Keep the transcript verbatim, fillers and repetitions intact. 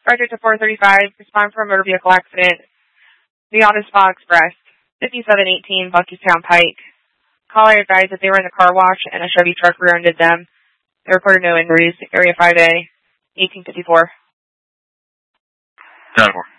Roger to four thirty-five, respond for a motor vehicle accident. The Honda Spa Express, fifty-seven eighteen Buckystown Pike. Caller advised that they were in the car wash and a Chevy truck rear-ended them. They reported no injuries. Area five A, eighteen fifty-four. ten four.